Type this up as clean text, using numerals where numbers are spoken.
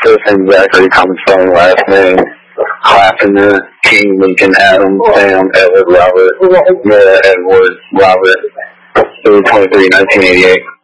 First name Zachary, common spelling, last name Clapper, King, Lincoln, Adam, Sam, Edward, Robert, Miller, Edward, Robert, 23, 1988.